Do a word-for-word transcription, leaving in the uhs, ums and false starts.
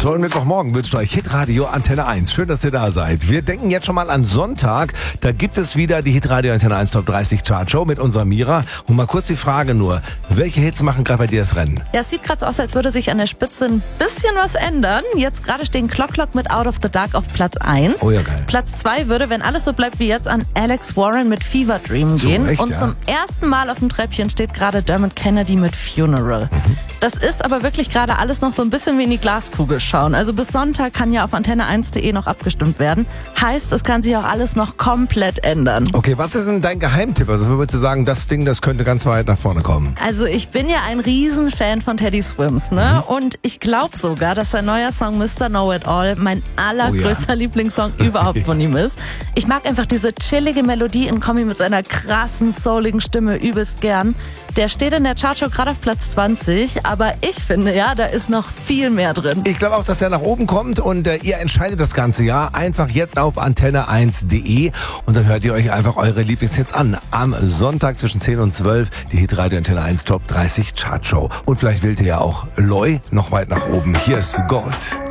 tollen Mittwochmorgen wünscht euch Hitradio Antenne eins. Schön, dass ihr da seid. Wir denken jetzt schon mal an Sonntag. Da gibt es wieder die Hitradio Antenne eins Top dreißig Chartshow mit unserer Mira. Und mal kurz die Frage nur, welche Hits machen gerade bei dir das Rennen? Ja, es sieht gerade so aus, als würde sich an der Spitze ein bisschen was ändern. Jetzt gerade stehen Clock Clock mit Out of the Dark auf Platz eins. Oh ja, geil. Platz zwei würde, wenn alles so bleibt wie jetzt, an Alex Warren mit Fever Dream gehen. So, echt, Und ja? zum ersten Mal auf dem Treppchen steht gerade Dermot Kennedy mit Funeral. Mhm. Das ist aber wirklich gerade alles noch so ein bisschen wie in die Glaskugel schauen. Also bis Sonntag kann ja auf antenne eins punkt de noch abgestimmt werden. Heißt, es kann sich auch alles noch komplett ändern. Okay, was ist denn dein Geheimtipp? Also würdest du sagen, das Ding, das könnte ganz weit nach vorne kommen? Also ich bin ja ein Riesenfan von Teddy Swims, ne? Mhm. Und ich glaube sogar, dass sein neuer Song Mister Know It All mein allergrößter oh ja. Lieblingssong überhaupt von ihm ist. Ich mag einfach diese chillige Melodie in Kombi mit seiner krassen, souligen Stimme übelst gern. Der steht in der Chartshow gerade auf Platz zwanzig, aber ich finde, ja, da ist noch viel mehr drin. Ich glaube auch, dass der nach oben kommt und äh, ihr entscheidet das ganze Jahr einfach jetzt auf antenne eins punkt de und dann hört ihr euch einfach eure Lieblingshits an. Am Sonntag zwischen zehn und zwölf die Hitradio Antenne eins Top dreißig Chartshow. Und vielleicht wählt ihr ja auch Loy noch weit nach oben. Hier ist Gold.